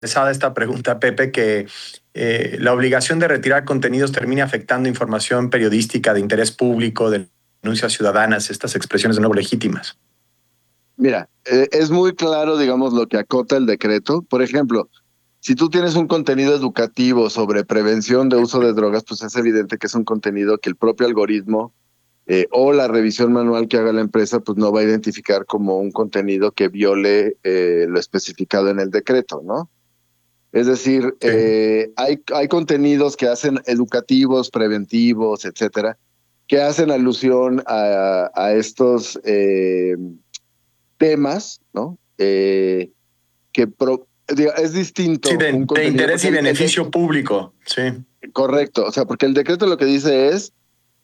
Esa esta pregunta, Pepe, que la obligación de retirar contenidos termine afectando información periodística de interés público, de denuncias ciudadanas, estas expresiones de nuevo legítimas. Mira, es muy claro, digamos, lo que acota el decreto. Por ejemplo, si tú tienes un contenido educativo sobre prevención de uso de drogas, pues es evidente que es un contenido que el propio algoritmo o la revisión manual que haga la empresa, pues no va a identificar como un contenido que viole lo especificado en el decreto, ¿no? Es decir, Sí, hay contenidos que hacen educativos, preventivos, etcétera, que hacen alusión a estos temas, ¿no? Es sí, distinto un de contenido, interés porque y beneficio público. Sí, correcto, o sea, porque el decreto lo que dice es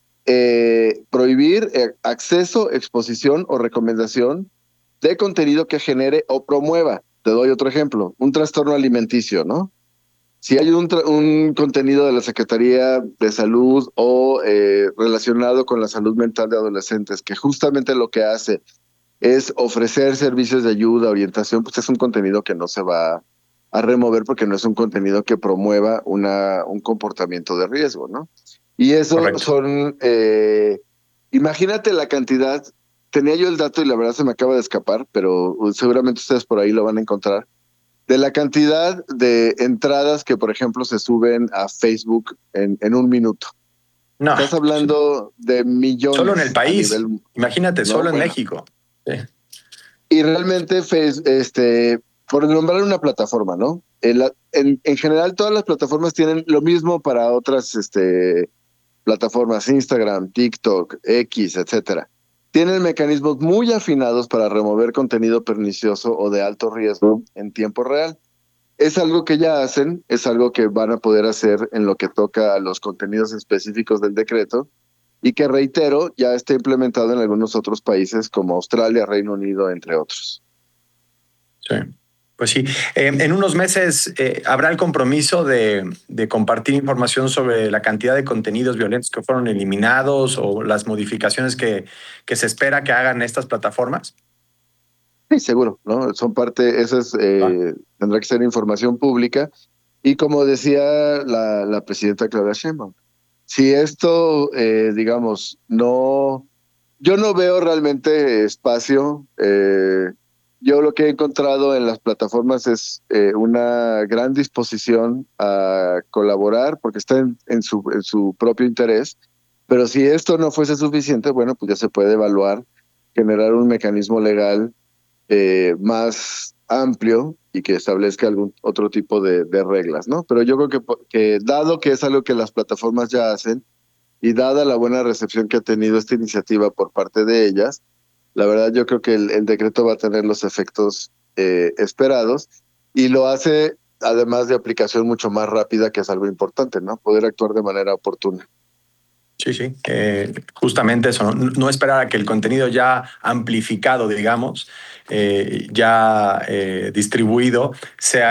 prohibir acceso, exposición o recomendación de contenido que genere o promueva. Te doy otro ejemplo, un trastorno alimenticio, ¿no? Si hay un contenido de la Secretaría de Salud o relacionado con la salud mental de adolescentes que justamente lo que hace es ofrecer servicios de ayuda, orientación, pues es un contenido que no se va a remover porque no es un contenido que promueva un comportamiento de riesgo, ¿no? Y eso correcto. son, imagínate la cantidad, tenía yo el dato y la verdad se me acaba de escapar, pero seguramente ustedes por ahí lo van a encontrar, de la cantidad de entradas que, por ejemplo, se suben a Facebook en un minuto. No, Estás hablando de solo en el millones a país. nivel, Imagínate, ¿no? solo en Bueno, México. Sí, y realmente, por nombrar una plataforma, ¿no? En general, todas las plataformas tienen lo mismo para otras plataformas, Instagram, TikTok, X, etcétera. Tienen mecanismos muy afinados para remover contenido pernicioso o de alto riesgo en tiempo real. Es algo que ya hacen, es algo que van a poder hacer en lo que toca a los contenidos específicos del decreto y que, reitero, ya está implementado en algunos otros países como Australia, Reino Unido, entre otros. sí. Pues sí, en unos meses habrá el compromiso de compartir información sobre la cantidad de contenidos violentos que fueron eliminados o las modificaciones que se espera que hagan estas plataformas. Sí, seguro, ¿no? Son parte, Ah, tendrá que ser información pública. Y como decía la presidenta Claudia Sheinbaum, si esto, digamos, no, yo no veo realmente espacio. Yo lo que he encontrado en las plataformas es una gran disposición a colaborar porque está en su propio interés. Pero si esto no fuese suficiente, bueno, pues ya se puede evaluar, generar un mecanismo legal más amplio y que establezca algún otro tipo de reglas, ¿no? Pero yo creo que dado que es algo que las plataformas ya hacen y dada la buena recepción que ha tenido esta iniciativa por parte de ellas, la verdad yo creo que el decreto va a tener los efectos esperados y lo hace además de aplicación mucho más rápida, que es algo importante, ¿no? Poder actuar de manera oportuna. sí, sí, justamente eso, no, no esperar a que el contenido ya amplificado, digamos, ya distribuido, sea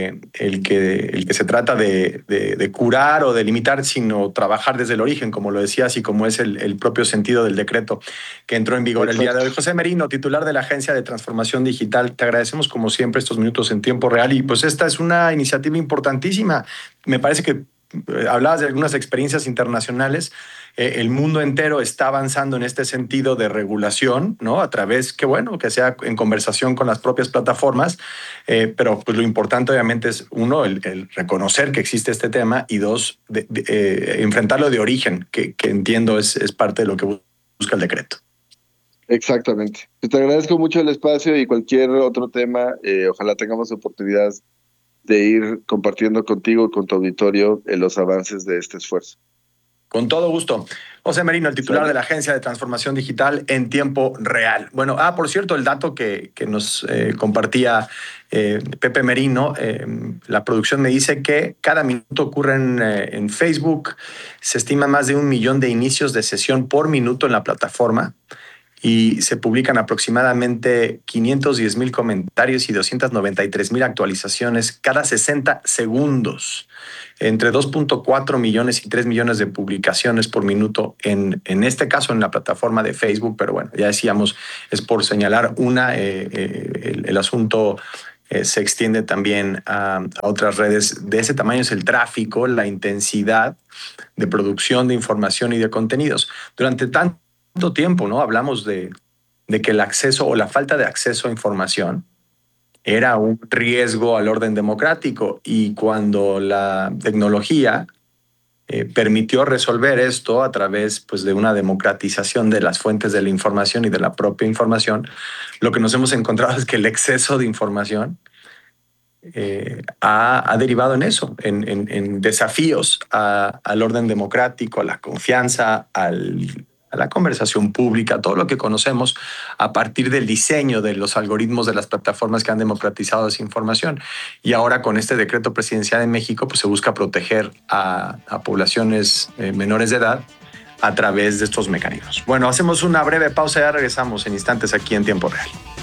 el que se trata de curar o de limitar, sino trabajar desde el origen, como lo decías, y como es el propio sentido del decreto que entró en vigor el día de hoy. Exacto. José Merino, titular de la Agencia de Transformación Digital, te agradecemos como siempre estos minutos en tiempo real y pues esta es una iniciativa importantísima. Me parece que hablabas de algunas experiencias internacionales. El mundo entero está avanzando en este sentido de regulación, ¿no? A través, que bueno, que sea en conversación con las propias plataformas, pero pues lo importante obviamente es, uno, el reconocer que existe este tema y dos, enfrentarlo de origen, que entiendo es parte de lo que busca el decreto. Exactamente. Pues te agradezco mucho el espacio y cualquier otro tema, ojalá tengamos oportunidad de ir compartiendo contigo y con tu auditorio los avances de este esfuerzo. Con todo gusto. José Merino, el titular de ¿Sale? la Agencia de Transformación Digital en tiempo real. Bueno, por cierto, el dato que nos compartía Pepe Merino, la producción me dice que cada minuto ocurre en Facebook, se estima más de 1 millón de inicios de sesión por minuto en la plataforma y se publican aproximadamente 510,000 comentarios y 293,000 actualizaciones cada 60 segundos, entre 2,4 millones y 3 millones de publicaciones por minuto en este caso en la plataforma de Facebook, pero bueno, ya decíamos, es por señalar el asunto se extiende también a otras redes de ese tamaño. Es el tráfico, la intensidad de producción de información y de contenidos. Durante tanto tiempo, ¿no? Hablamos de que el acceso o la falta de acceso a información era un riesgo al orden democrático, y cuando la tecnología permitió resolver esto a través, pues, de una democratización de las fuentes de la información y de la propia información, lo que nos hemos encontrado es que el exceso de información ha derivado en eso, en desafíos al orden democrático, a la confianza, a la conversación pública, todo lo que conocemos a partir del diseño de los algoritmos de las plataformas que han democratizado esa información. Y ahora, con este decreto presidencial en México, pues se busca proteger a poblaciones menores de edad a través de estos mecanismos. Bueno, hacemos una breve pausa y ya regresamos en instantes aquí en Tiempo Real.